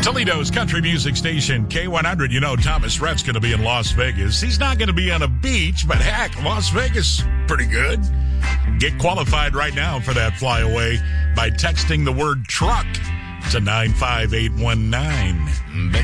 Toledo's country music station, K100. You know, Thomas Rhett's going to be in Las Vegas. He's not going to be on a beach, but heck, Las Vegas, pretty good. Get qualified right now for that flyaway by texting the word truck to 95819.